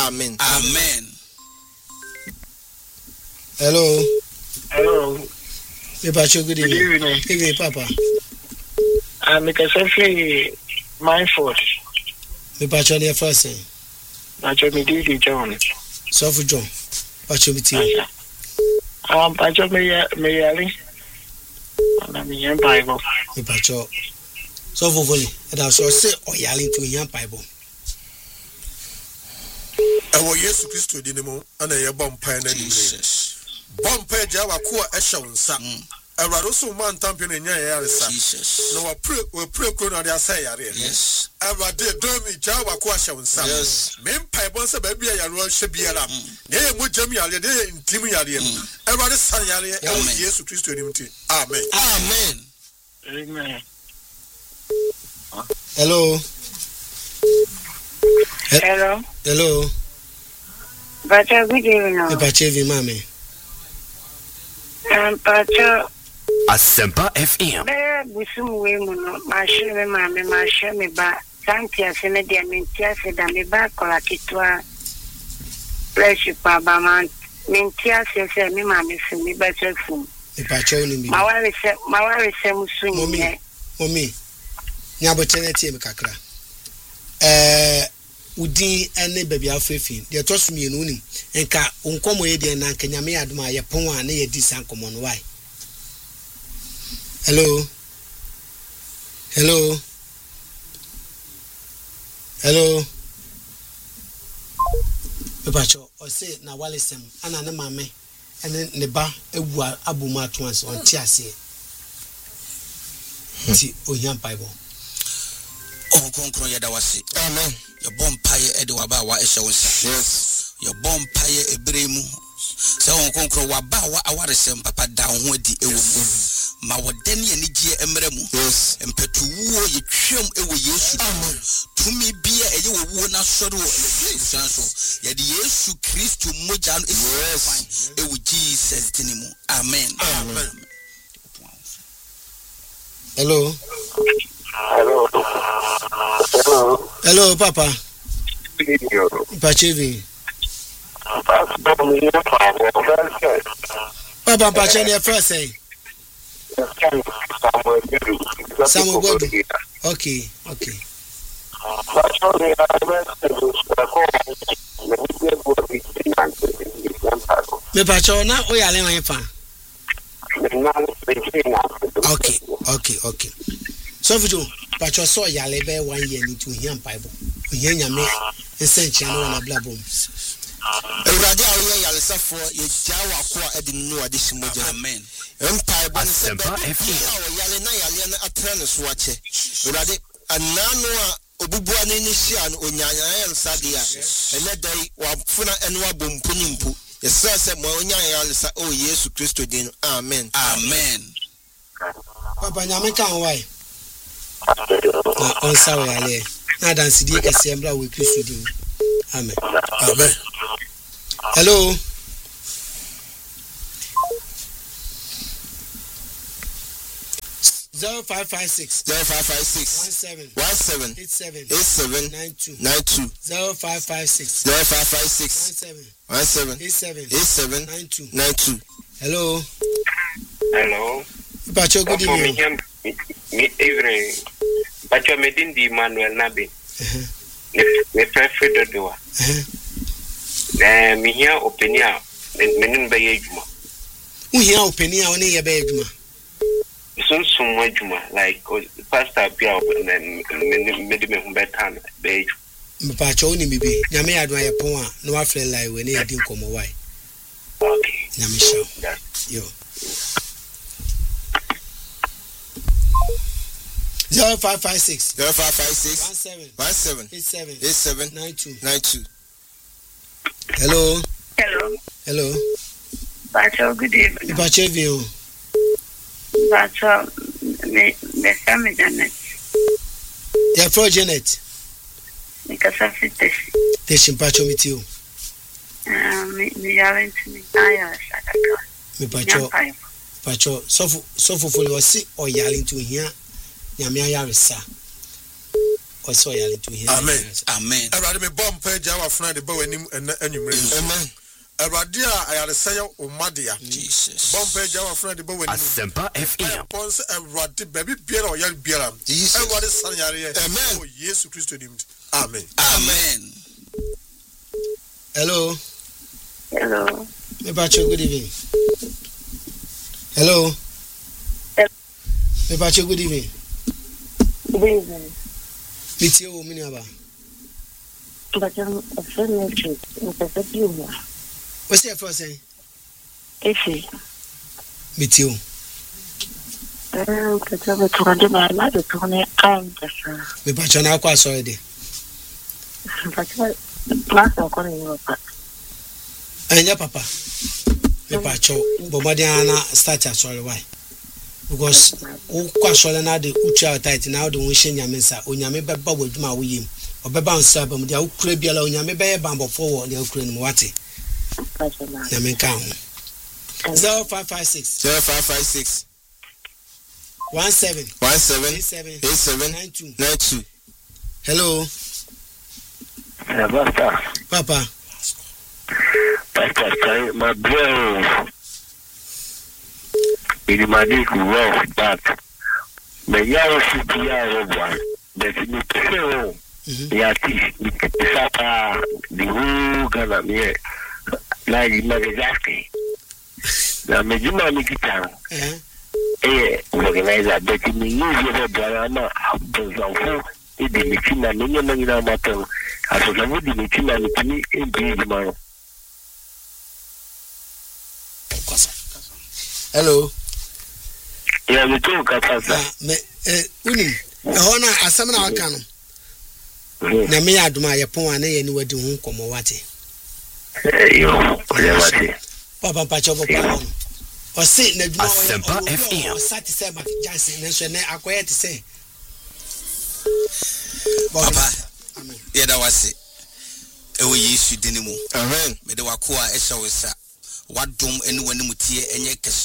Amen. Amen. Hello. Hello. Good evening. Evening, Papa. I'm Mikasafi Mindful. Me Pacho near first say. Pacho me Didi John. So for John. Pacho me tea. Pacho me yali. I'm in Bible. Me Pacho. So for volley. And I shall say or yali to young Bible. Ewo Yesu Kristo dinimo ana ye bompa na Jesus. Bompa jawa ko ehwe nsa. Awurade so man tampe na nya yaresa. Jesus. No we pray kro na dia say yare. Yes. Awurade do mi jawa ko ehwe nsa. Yes. Me mpa ebon se ba bia yare hwe biara. Na ye mojam yare de intim yare. Awurade san yare ewo Yesu Kristo dinimo. Amen. Amen. Amen. Hello. Hello. Hello. Pacho, good evening. Pacho, mami. Pacho. Asempa FM. Busum we muno. Mashe me mami, mashe me ba. Santia se me dia mentia se da me ba kola kitwa. Flesh pa ba man. Mentia se me mami se me ba chefu. Pacho ni mi. Mawari se musunye. Momi. Nyabo teneti me kakra. Udi ene baby afefi de to so mienu nim enka onkomo ye de na nka nyame adoma ye pon a na ye di sankomo no why. Hello. Pacho o say na walisem ana ne mame ene ne ba ewu aboma to anse on ti ase ti oyan Bible. Oh, concro yada wasi. Amen. Your bomb pie edi waba wa esha wonsa. Yes. Your bomb pie ebremu. Se on concro waba wa awaresem papa da ho adi ewo mu. Ma wodani ani gie emremu. Yes. Empetu wo ye twem ewo Yesu. Amen. Tumi bia eye wo na soro so. Ye di Yesu Kristo moja no yes. Ewo Jesus tinimu. Amen. Amen. Hello. Hello, Papa. Pachevi. Papa, Pachevi, first say. Samuel Bodu. Okay. Me Pachevi na o yale wan fa. Okay. So Fujo, Pacho so yale be 1 year into him Bible. Yen nyame ensenche no na blabom. Ewurade awo yale safo ye jawa ko edi nu ade shimoja. Amen. Empire ban se be yale na atrane so ache. Ewurade anano a obubua ne ni hia no onyanya ensa de a ene dai wa funa eno abompu nimpu. Yesa se mo onyanya yale sa o Yesu Kristo din. Amen. Papa nyame kan why? On sawe ale na dance die kese embra we Kristo din. Amen. Hello. Zero five five six 17 87 92 0556 17 92. Hello. Pacho, good evening. Evening. Pacho Medindi Manuel Nabi. Me prefer do. Me here opinion. Menin be ejuma. Who here opinion on ye be ejuma? So much like pastor Pia made me humbetan be ejuma. Pacho ni bibi. Nyame adwa ye pon a no afre lai we ne yedi nkomo why. Okay. Nyame show. Yo. 0556 17 87 92. Hello. Pacho, good evening. Pacho view. Pacho, me family Janet. Yeah, for Janet. Mikasafi Teshin Pacho meet you. Me yawen to me aya sakaka. Me Pacho, so fully was sick or yelling to here. Nyame ayaresa also yale to him. Amen. Awurade me bɔ mpa agya wafuna de ba w'anim anwumre. Amen. Awurade a ayaresa ya omadea. Jesus. Bɔ mpa agya wafuna de ba w'anim. Asempa FM. Pons awurade baby biara o yare biara. Awurade san yare. Amen. Oh Jesus Christ dim. Amen. Amen. Hello. Hello. Me bacho good evening. Hello. Me bacho good evening. Good evening. Meet you mini aba. But I'm a friend of you. What's your first name? Effie. Meet you. Me bacho na kwa sorry de. Anya papa. Me bacho bomadiana start sorry why? Because o kwa sorry na de ucha tight na de won hye nyame nsa onyame beba wadwuma wo yim obeba nsa bam de ukura biala onyame beye bambo forward de ukura ni wate nyame kan 0556 17 92. Hello. Papa. Pastor, my bro. It might be rough, but the yellow city are one. But in the show, the whole Ghana here, like Nagasaki. Now, Majima Nikita, organizer, but in the usual drama, Bozanfo, it didn't mean a million matter. As a would be meeting and me in tomorrow. Hello. Yeah, we talk about Unim. Hona asamna wakano. Na me aduma yepon ane ye ni wadi hu komo wate. Papa pacho papa. O se na duma Asempa FM. O sati se ma jansen na so na akoye te se. Papa. Amen. Yeda wase. Ewe Yesu dinimu. Amen. Me de wakoa ehya wesa. Wadom ene wani mutie enye